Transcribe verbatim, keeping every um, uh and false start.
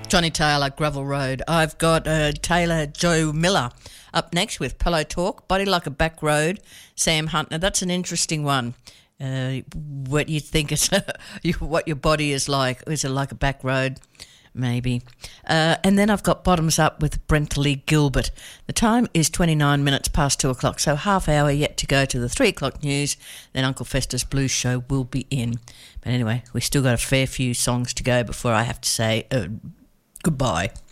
Johnny Taylor, Gravel Road. I've got uh, Taylor Joe Miller up next with Pillow Talk, Body Like a Back Road, Sam Hunt. Now, that's an interesting one. Uh, what you think is what your body is like. Is it like a back road? Maybe. Uh, and then I've got Bottoms Up with Brent Lee Gilbert. The time is twenty-nine minutes past two o'clock, so half hour yet to go to the three o'clock news. Then Uncle Festus Blues Show will be in. But anyway, we've still got a fair few songs to go before I have to say uh, goodbye.